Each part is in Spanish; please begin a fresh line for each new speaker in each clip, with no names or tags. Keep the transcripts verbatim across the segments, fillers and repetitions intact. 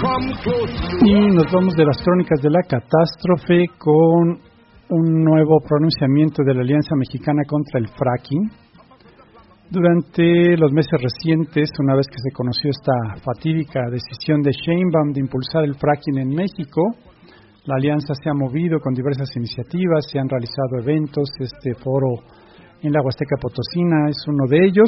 Y nos vamos de las crónicas de la catástrofe con un nuevo pronunciamiento de la Alianza Mexicana contra el Fracking. Durante los meses recientes, una vez que se conoció esta fatídica decisión de Sheinbaum de impulsar el fracking en México, la alianza se ha movido con diversas iniciativas, se han realizado eventos, este foro en la Huasteca Potosina es uno de ellos,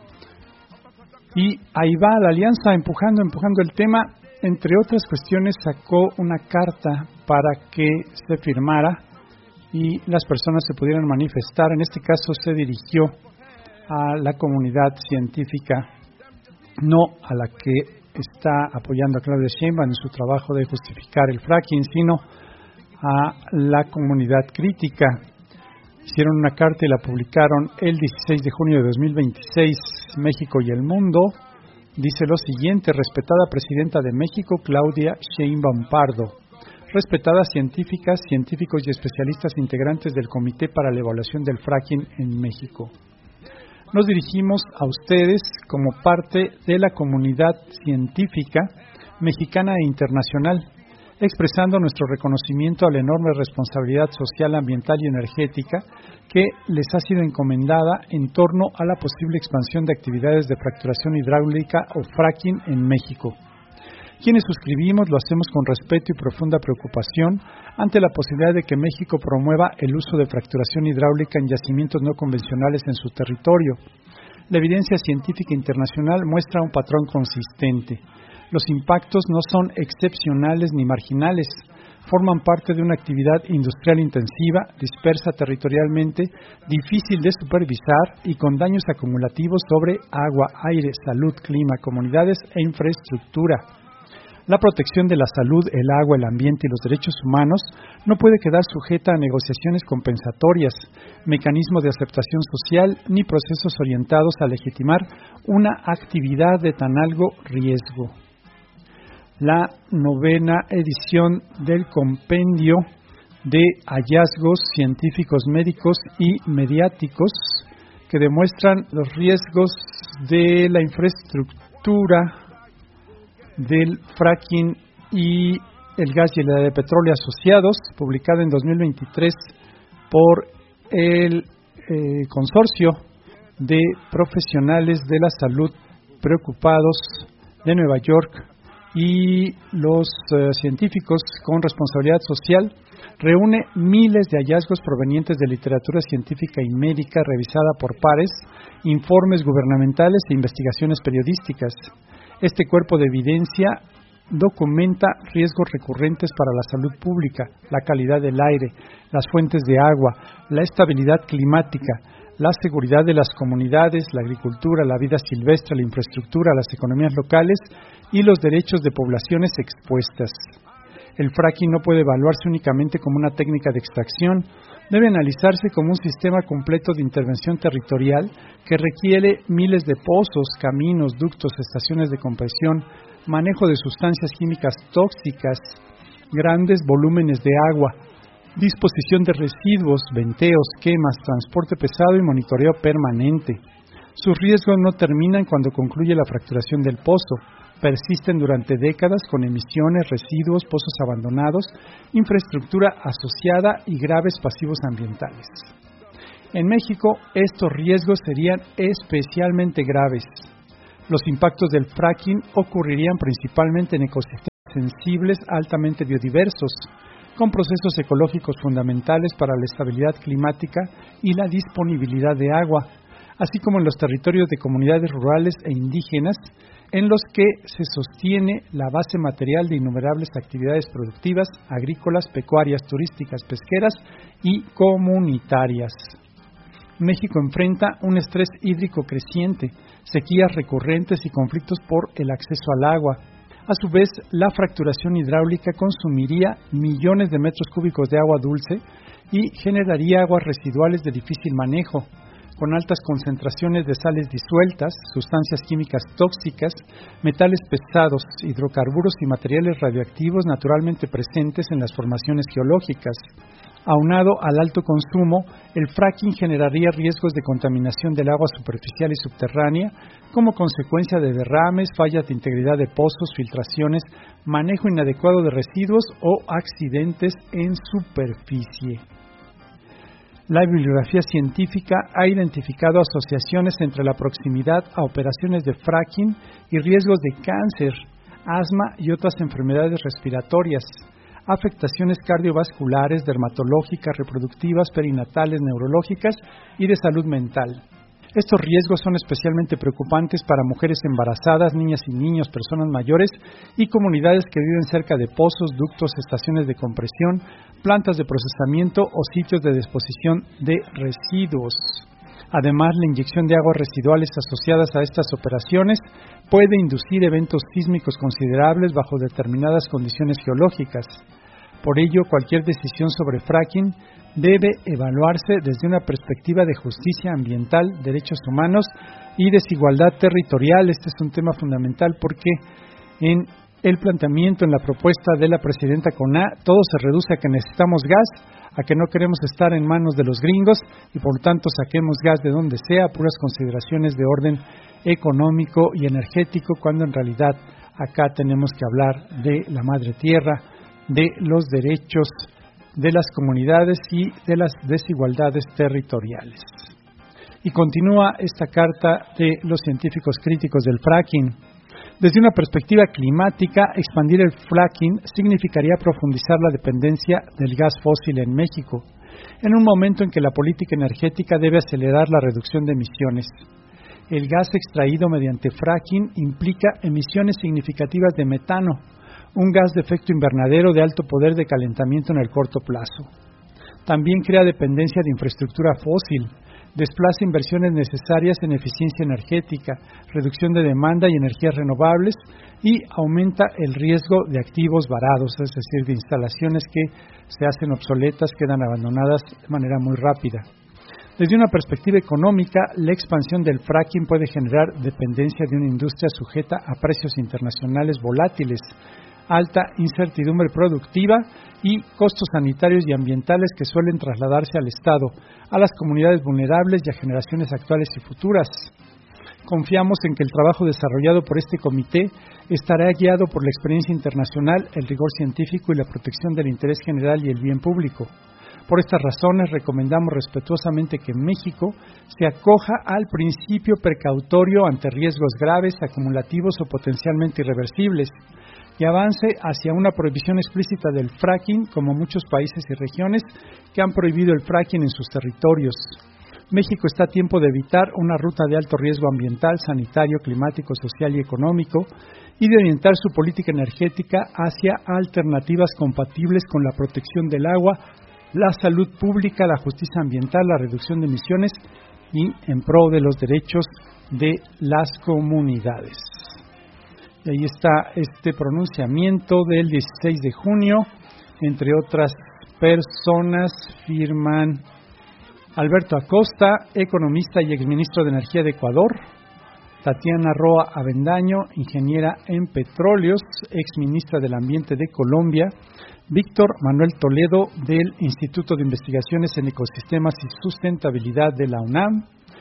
y ahí va la alianza empujando, empujando el tema. Entre otras cuestiones, sacó una carta para que se firmara y las personas se pudieran manifestar. En este caso se dirigió a la comunidad científica, no a la que está apoyando a Claudia Sheinbaum en su trabajo de justificar el fracking, sino a la comunidad crítica. Hicieron una carta y la publicaron el dieciséis de junio de dos mil veintiséis, México y el Mundo. Dice lo siguiente: respetada Presidenta de México, Claudia Sheinbaum Pardo. Respetadas científicas, científicos y especialistas integrantes del Comité para la Evaluación del Fracking en México. Nos dirigimos a ustedes como parte de la comunidad científica mexicana e internacional, expresando nuestro reconocimiento a la enorme responsabilidad social, ambiental y energética que les ha sido encomendada en torno a la posible expansión de actividades de fracturación hidráulica o fracking en México. Quienes suscribimos lo hacemos con respeto y profunda preocupación ante la posibilidad de que México promueva el uso de fracturación hidráulica en yacimientos no convencionales en su territorio. La evidencia científica internacional muestra un patrón consistente. Los impactos no son excepcionales ni marginales, forman parte de una actividad industrial intensiva, dispersa territorialmente, difícil de supervisar y con daños acumulativos sobre agua, aire, salud, clima, comunidades e infraestructura. La protección de la salud, el agua, el ambiente y los derechos humanos no puede quedar sujeta a negociaciones compensatorias, mecanismos de aceptación social ni procesos orientados a legitimar una actividad de tan alto riesgo. La novena edición del compendio de hallazgos científicos, médicos y mediáticos que demuestran los riesgos de la infraestructura del fracking y el gas y el de petróleo asociados, publicada en dos mil veintitrés por el eh, Consorcio de Profesionales de la Salud Preocupados de Nueva York y los eh, científicos con responsabilidad social, reúne miles de hallazgos provenientes de literatura científica y médica revisada por pares, informes gubernamentales e investigaciones periodísticas. Este cuerpo de evidencia documenta riesgos recurrentes para la salud pública, la calidad del aire, las fuentes de agua, la estabilidad climática, la seguridad de las comunidades, la agricultura, la vida silvestre, la infraestructura, las economías locales y los derechos de poblaciones expuestas. El fracking no puede evaluarse únicamente como una técnica de extracción, debe analizarse como un sistema completo de intervención territorial que requiere miles de pozos, caminos, ductos, estaciones de compresión, manejo de sustancias químicas tóxicas, grandes volúmenes de agua, disposición de residuos, venteos, quemas, transporte pesado y monitoreo permanente. Sus riesgos no terminan cuando concluye la fracturación del pozo. Persisten durante décadas con emisiones, residuos, pozos abandonados, infraestructura asociada y graves pasivos ambientales. En México, estos riesgos serían especialmente graves. Los impactos del fracking ocurrirían principalmente en ecosistemas sensibles altamente biodiversos, con procesos ecológicos fundamentales para la estabilidad climática y la disponibilidad de agua, así como en los territorios de comunidades rurales e indígenas, en los que se sostiene la base material de innumerables actividades productivas, agrícolas, pecuarias, turísticas, pesqueras y comunitarias. México enfrenta un estrés hídrico creciente, sequías recurrentes y conflictos por el acceso al agua. A su vez, la fracturación hidráulica consumiría millones de metros cúbicos de agua dulce y generaría aguas residuales de difícil manejo. con altas concentraciones de sales disueltas, sustancias químicas tóxicas, metales pesados, hidrocarburos y materiales radioactivos naturalmente presentes en las formaciones geológicas. Aunado al alto consumo, el fracking generaría riesgos de contaminación del agua superficial y subterránea como consecuencia de derrames, fallas de integridad de pozos, filtraciones, manejo inadecuado de residuos o accidentes en superficie. La bibliografía científica ha identificado asociaciones entre la proximidad a operaciones de fracking y riesgos de cáncer, asma y otras enfermedades respiratorias, afectaciones cardiovasculares, dermatológicas, reproductivas, perinatales, neurológicas y de salud mental. Estos riesgos son especialmente preocupantes para mujeres embarazadas, niñas y niños, personas mayores y comunidades que viven cerca de pozos, ductos, estaciones de compresión, plantas de procesamiento o sitios de disposición de residuos. Además, la inyección de aguas residuales asociadas a estas operaciones puede inducir eventos sísmicos considerables bajo determinadas condiciones geológicas. Por ello, cualquier decisión sobre fracking debe evaluarse desde una perspectiva de justicia ambiental, derechos humanos y desigualdad territorial. Este es un tema fundamental porque en el planteamiento, en la propuesta de la presidenta Coná, todo se reduce a que necesitamos gas, a que no queremos estar en manos de los gringos y por lo tanto saquemos gas de donde sea, puras consideraciones de orden económico y energético, cuando en realidad acá tenemos que hablar de la madre tierra, de los derechos de las comunidades y de las desigualdades territoriales. Y continúa esta carta de los científicos críticos del fracking. Desde una perspectiva climática, expandir el fracking significaría profundizar la dependencia del gas fósil en México, en un momento en que la política energética debe acelerar la reducción de emisiones. El gas extraído mediante fracking implica emisiones significativas de metano, un gas de efecto invernadero de alto poder de calentamiento en el corto plazo. También crea dependencia de infraestructura fósil, desplaza inversiones necesarias en eficiencia energética, reducción de demanda y energías renovables y aumenta el riesgo de activos varados, es decir, de instalaciones que se hacen obsoletas, quedan abandonadas de manera muy rápida. Desde una perspectiva económica, la expansión del fracking puede generar dependencia de una industria sujeta a precios internacionales volátiles, alta incertidumbre productiva y costos sanitarios y ambientales que suelen trasladarse al Estado, a las comunidades vulnerables y a generaciones actuales y futuras. Confiamos en que el trabajo desarrollado por este comité estará guiado por la experiencia internacional, el rigor científico y la protección del interés general y el bien público. Por estas razones, recomendamos respetuosamente que México se acoja al principio precautorio ante riesgos graves, acumulativos o potencialmente irreversibles, y avance hacia una prohibición explícita del fracking, como muchos países y regiones que han prohibido el fracking en sus territorios. México está a tiempo de evitar una ruta de alto riesgo ambiental, sanitario, climático, social y económico, y de orientar su política energética hacia alternativas compatibles con la protección del agua, la salud pública, la justicia ambiental, la reducción de emisiones y en pro de los derechos de las comunidades. Y ahí está este pronunciamiento del dieciséis de junio, entre otras personas firman Alberto Acosta, economista y exministro de Energía de Ecuador, Tatiana Roa Avendaño, ingeniera en petróleos, exministra del Ambiente de Colombia, Víctor Manuel Toledo del Instituto de Investigaciones en Ecosistemas y Sustentabilidad de la UNAM,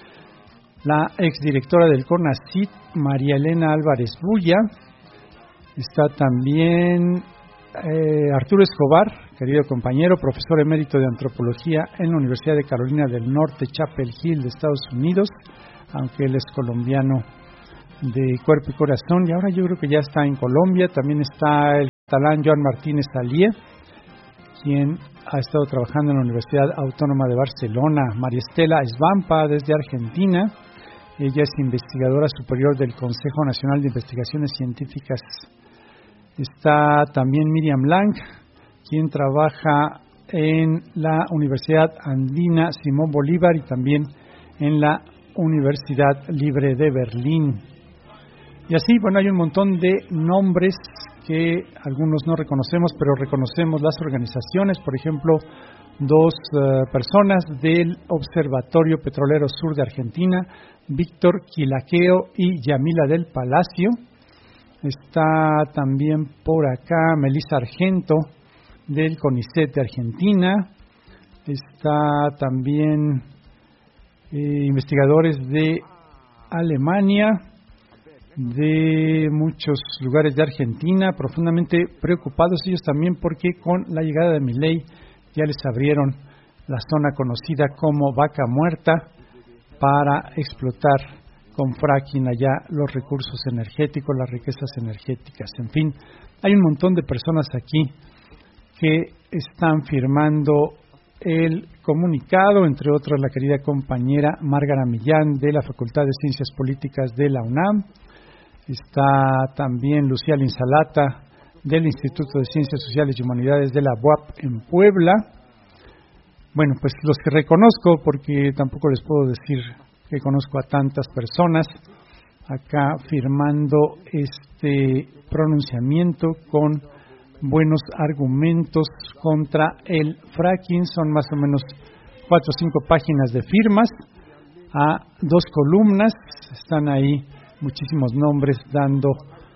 la exdirectora del CONACYT, María Elena Álvarez Bulla, está también eh, Arturo Escobar, querido compañero, profesor emérito de Antropología en la Universidad de Carolina del Norte, Chapel Hill, de Estados Unidos, aunque él es colombiano de cuerpo y corazón, y ahora yo creo que ya está en Colombia. También está el catalán Joan Martínez Alié, quien ha estado trabajando en la Universidad Autónoma de Barcelona. María Estela Esbampa, desde Argentina. Ella es investigadora superior del Consejo Nacional de Investigaciones Científicas. Está también Miriam Lang, quien trabaja en la Universidad Andina Simón Bolívar y también en la Universidad Libre de Berlín. Y así, bueno, hay un montón de nombres que algunos no reconocemos, pero reconocemos las organizaciones. Por ejemplo, dos uh, personas del Observatorio Petrolero Sur de Argentina, Víctor Quilaqueo y Yamila del Palacio. Está también por acá Melissa Argento del CONICET de Argentina. Está también eh, investigadores de Alemania, de muchos lugares de Argentina, profundamente preocupados ellos también porque con la llegada de Milei ya les abrieron la zona conocida como Vaca Muerta para explotar con fracking allá los recursos energéticos, las riquezas energéticas. En fin, hay un montón de personas aquí que están firmando el comunicado, entre otros la querida compañera Márgara Millán de la Facultad de Ciencias Políticas de la UNAM. Está también Lucía Linsalata del Instituto de Ciencias Sociales y Humanidades de la U A P en Puebla. Bueno, pues los que reconozco, porque tampoco les puedo decir que conozco a tantas personas, acá firmando este pronunciamiento con buenos argumentos contra el fracking. Son más o menos cuatro o cinco páginas de firmas a dos columnas. Están ahí muchísimos nombres dando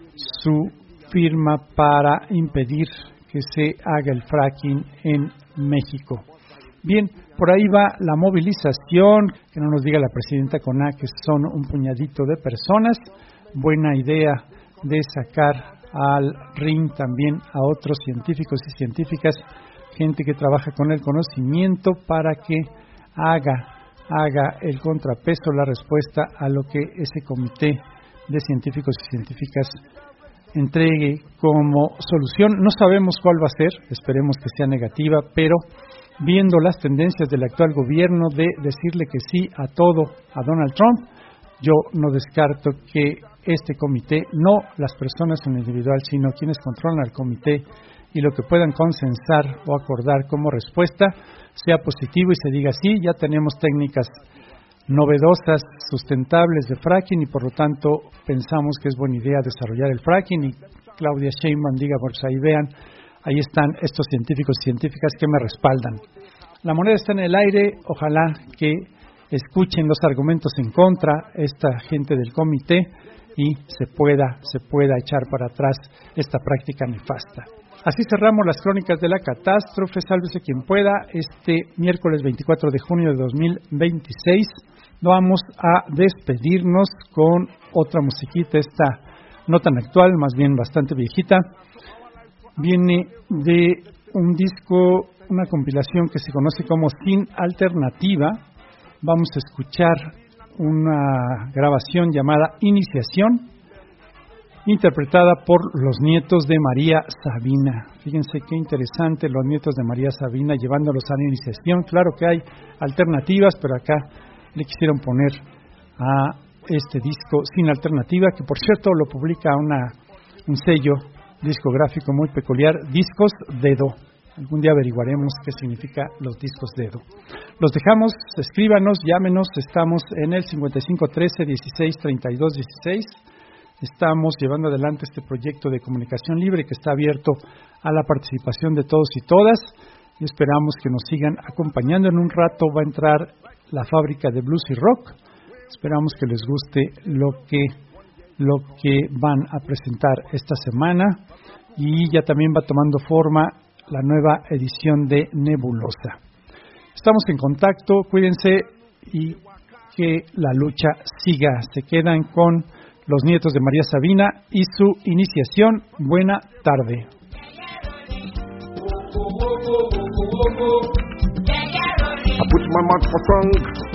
su firma para impedir que se haga el fracking en México. Bien, por ahí va la movilización, que no nos diga la presidenta CONA que son un puñadito de personas. Buena idea de sacar al ring también a otros científicos y científicas, gente que trabaja con el conocimiento para que haga haga el contrapeso, la respuesta a lo que ese comité de científicos y científicas entregue como solución. No sabemos cuál va a ser, esperemos que sea negativa, pero viendo las tendencias del actual gobierno de decirle que sí a todo a Donald Trump, yo no descarto que este comité, no las personas en individual, sino quienes controlan al comité y lo que puedan consensar o acordar como respuesta, sea positivo y se diga sí, ya tenemos técnicas novedosas, sustentables de fracking y por lo tanto pensamos que es buena idea desarrollar el fracking y Claudia Sheinbaum diga, pues ahí vean, ahí están estos científicos y científicas que me respaldan. La moneda está en el aire, ojalá que escuchen los argumentos en contra esta gente del comité y se pueda, se pueda echar para atrás esta práctica nefasta. Así cerramos las crónicas de la catástrofe, sálvese quien pueda, este miércoles veinticuatro de junio de dos mil veintiséis. Vamos a despedirnos con otra musiquita, esta no tan actual, más bien bastante viejita. Viene de un disco, una compilación que se conoce como Sin Alternativa. Vamos a escuchar una grabación llamada Iniciación, interpretada por los nietos de María Sabina. Fíjense qué interesante, los nietos de María Sabina llevándolos a la iniciación. Claro que hay alternativas, pero acá le quisieron poner a este disco Sin Alternativa, que por cierto lo publica una, un sello discográfico muy peculiar, Discos Dedo. Algún día averiguaremos qué significa los discos Dedo. Los dejamos, escríbanos, llámenos, estamos en el cincuenta y cinco trece dieciséis treinta y dos dieciséis. Estamos llevando adelante este proyecto de comunicación libre que está abierto a la participación de todos y todas y esperamos que nos sigan acompañando. En un rato va a entrar la fábrica de blues y rock. Esperamos que les guste lo que, lo que van a presentar esta semana y ya también va tomando forma la nueva edición de Nebulosa. Estamos en contacto, cuídense y que la lucha siga. Se quedan con los nietos de María Sabina y su iniciación. Buena tarde.
I put my mouth for song.